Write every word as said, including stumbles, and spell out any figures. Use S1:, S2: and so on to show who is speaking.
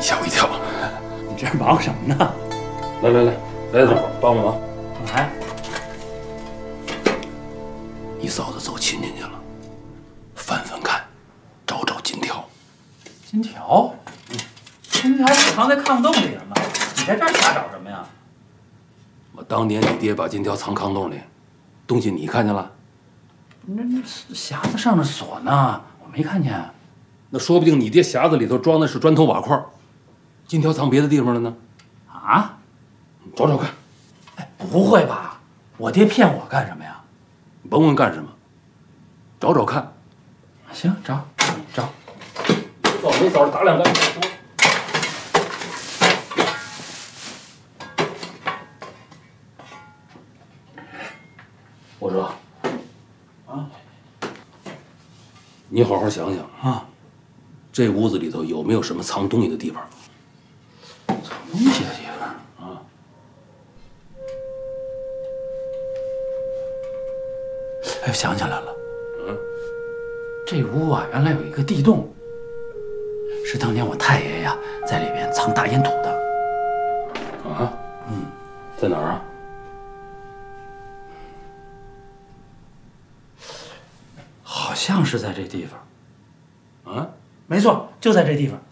S1: 吓我一跳。
S2: 你这是忙什么呢？
S1: 来来来，来这会儿帮帮忙。
S2: 来，
S1: 你嫂子走亲戚去了，翻翻看，找找金条。
S2: 金条？金条不藏在炕洞里了吗？你在这儿瞎找什么呀？
S1: 我当年你爹把金条藏炕洞里，东西你看见了？
S2: 那那匣子上的锁呢？我没看见。
S1: 那说不定你爹匣子里头装的是砖头瓦块，金条藏别的地方了呢。
S2: 啊？
S1: 找找看。
S2: 哎，不会吧？我爹骗我干什么呀？
S1: 你甭问干什么，找找看。
S2: 行，找找。
S1: 早没早打两杆再说。我说，
S2: 啊，
S1: 你好好想想
S2: 啊，
S1: 这屋子里头有没有什么藏东西的地方？
S2: 藏东西的地方
S1: 啊？
S2: 哎，我想起来了，
S1: 嗯，
S2: 这屋啊，原来有一个地洞，是当年我太爷呀在里边藏大烟土的。
S1: 啊？嗯，在哪儿啊？
S2: 好像是在这地方。
S1: 啊？
S2: 没错，就在这地方。